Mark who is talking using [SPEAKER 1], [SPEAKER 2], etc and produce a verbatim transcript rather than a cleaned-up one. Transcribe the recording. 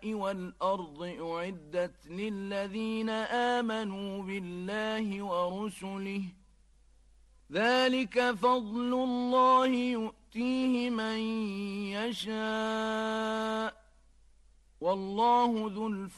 [SPEAKER 1] السماء والأرض أعدت للذين آمنوا بالله ورسله ذلك فضل الله يؤتيه من يشاء والله ذو الفضل